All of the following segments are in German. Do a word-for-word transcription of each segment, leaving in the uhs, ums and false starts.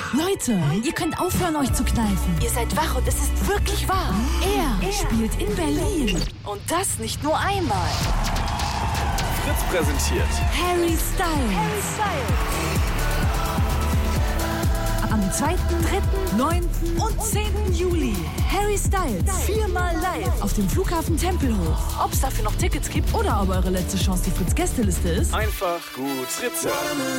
Leute, ihr könnt aufhören, euch zu kneifen. Ihr seid wach und es ist wirklich wahr. Er, er spielt in Berlin. Und das nicht nur einmal. Fritz präsentiert Harry Styles. Harry Styles. Am zweiten, dritten, neunten und zehnten Juli. Harry Styles. Viermal live auf dem Flughafen Tempelhof. Ob es dafür noch Tickets gibt oder ob eure letzte Chance die Fritz-Gästeliste ist. einfach gut Fritze.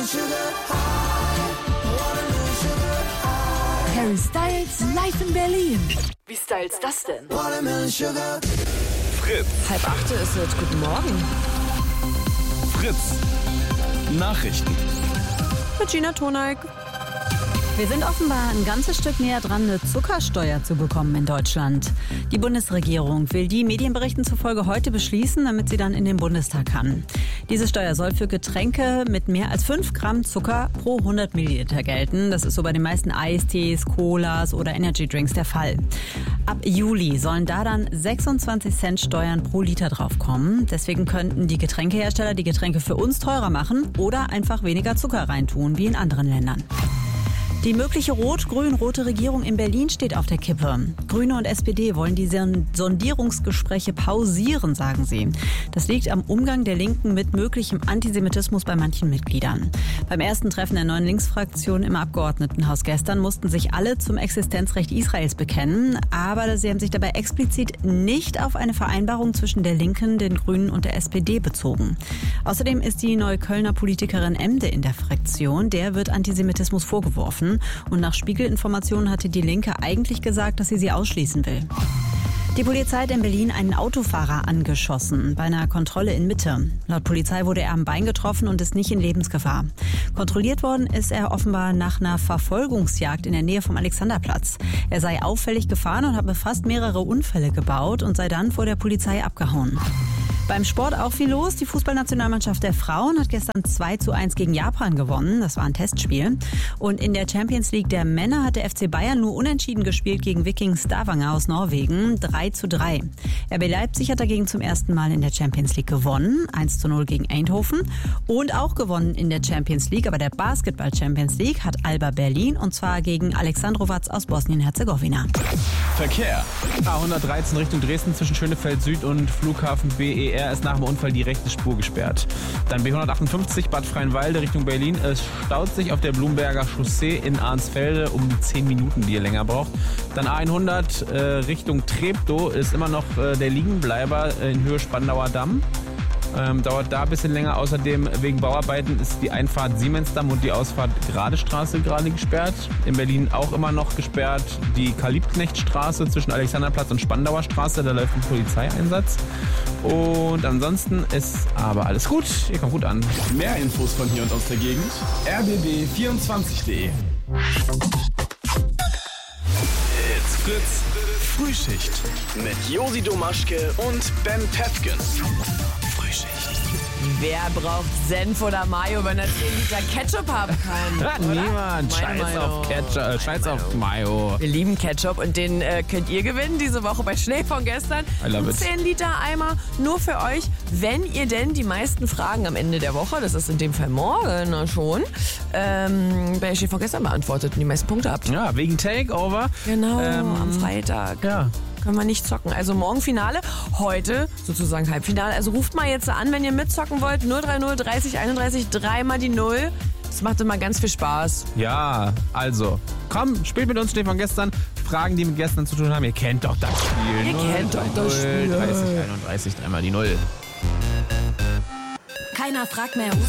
Harry Styles live in Berlin. Wie styles das denn? Fritz. Halb achte ist es. Guten Morgen. Fritz. Nachrichten. Mit Gina Toneik. Wir sind offenbar ein ganzes Stück näher dran, eine Zuckersteuer zu bekommen in Deutschland. Die Bundesregierung will die Medienberichten zufolge heute beschließen, damit sie dann in den Bundestag kann. Diese Steuer soll für Getränke mit mehr als fünf Gramm Zucker pro hundert Milliliter gelten. Das ist so bei den meisten Eistees, Colas oder Energydrinks der Fall. Ab Juli sollen da dann sechsundzwanzig Cent Steuern pro Liter draufkommen. Deswegen könnten die Getränkehersteller die Getränke für uns teurer machen oder einfach weniger Zucker reintun, wie in anderen Ländern. Die mögliche rot-grün-rote Regierung in Berlin steht auf der Kippe. Grüne und S P D wollen die Sondierungsgespräche pausieren, sagen sie. Das liegt am Umgang der Linken mit möglichem Antisemitismus bei manchen Mitgliedern. Beim ersten Treffen der neuen Linksfraktion im Abgeordnetenhaus gestern mussten sich alle zum Existenzrecht Israels bekennen. Aber sie haben sich dabei explizit nicht auf eine Vereinbarung zwischen der Linken, den Grünen und der S P D bezogen. Außerdem ist die Neuköllner Politikerin Emde in der Fraktion. Der wird Antisemitismus vorgeworfen. Und nach Spiegel-Informationen hatte die Linke eigentlich gesagt, dass sie sie ausschließen will. Die Polizei hat in Berlin einen Autofahrer angeschossen bei einer Kontrolle in Mitte. Laut Polizei wurde er am Bein getroffen und ist nicht in Lebensgefahr. Kontrolliert worden ist er offenbar nach einer Verfolgungsjagd in der Nähe vom Alexanderplatz. Er sei auffällig gefahren und habe fast mehrere Unfälle gebaut und sei dann vor der Polizei abgehauen. Beim Sport auch viel los. Die Fußballnationalmannschaft der Frauen hat gestern zwei zu eins gegen Japan gewonnen. Das war ein Testspiel. Und in der Champions League der Männer hat der F C Bayern nur unentschieden gespielt gegen Viking Stavanger aus Norwegen. drei zu drei. R B Leipzig hat dagegen zum ersten Mal in der Champions League gewonnen. eins zu null gegen Eindhoven. Und auch gewonnen in der Champions League, aber der Basketball Champions League hat Alba Berlin und zwar gegen Alexandrovac aus Bosnien-Herzegowina. Verkehr. A hundertdreizehn Richtung Dresden zwischen Schönefeld Süd und Flughafen B E R ist nach dem Unfall die rechte Spur gesperrt. Dann B hundertachtundfünfzig Bad Freienwalde Richtung Berlin. Es staut sich auf der Blumberger Chaussee in Arnsfelde um die zehn Minuten, die ihr länger braucht. Dann A hundert äh, Richtung Treptow ist immer noch äh, der Liegenbleiber in Höhe Spandauer Damm. Ähm, dauert da ein bisschen länger. Außerdem wegen Bauarbeiten ist die Einfahrt Siemensdamm und die Ausfahrt Gradestraße gerade gesperrt. In Berlin auch immer noch gesperrt die Karl-Liebknecht-Straße zwischen Alexanderplatz und Spandauer Straße. Da läuft ein Polizeieinsatz. Und ansonsten ist aber alles gut. Ihr kommt gut an. Mehr Infos von hier und aus der Gegend. r b b vierundzwanzig punkt de. It's Fritz Frühschicht mit Josi Domaschke und Ben Pepken. Frühschicht. Wer braucht Senf oder Mayo, wenn er zehn Liter Ketchup haben kann? Ja, niemand. Scheiß Meinung. auf Ketchup, äh, Scheiß auf Mayo. Wir lieben Ketchup und den äh, könnt ihr gewinnen diese Woche bei Schnee von gestern. I love it. zehn Liter Eimer nur für euch, wenn ihr denn die meisten Fragen am Ende der Woche, das ist in dem Fall morgen schon, ähm, bei Schnee von gestern beantwortet und die meisten Punkte habt. Ja, wegen Takeover. Genau, Ähm, am Freitag. Ja. Können wir nicht zocken. Also morgen Finale, heute sozusagen Halbfinale. Also ruft mal jetzt an, wenn ihr mitzocken wollt. null drei null dreißig einunddreißig, dreimal die Null. Das macht immer ganz viel Spaß. Ja, also, komm, spielt mit uns Schnee von gestern. Fragen, die mit gestern zu tun haben. Ihr kennt doch das Spiel. Ihr kennt doch das Spiel. dreißig einunddreißig, dreimal die Null. Keiner fragt mehr, ruft